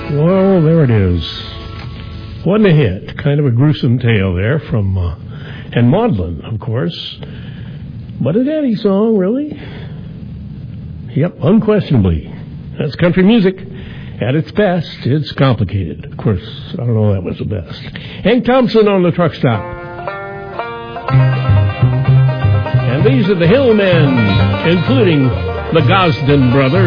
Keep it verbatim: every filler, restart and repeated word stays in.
Well, there it is. Wasn't a hit. Kind of a gruesome tale there from, uh, and Maudlin, of course. But a daddy song, really? Yep, unquestionably. That's country music. At its best, it's complicated. Of course, I don't know if that was the best. Hank Thompson on the truck stop. And these are the Hillmen, including the Gosden brothers.